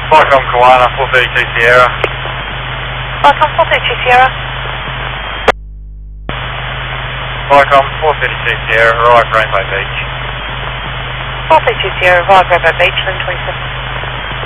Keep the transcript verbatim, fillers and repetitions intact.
Vicom Koala, four thirty-two Sierra. Vicom four thirty-two Sierra. Vicom four thirty-two Sierra, arrive Rainbow Beach. four thirty-two Sierra, arrive Rainbow Beach, Lynn twenty-seven.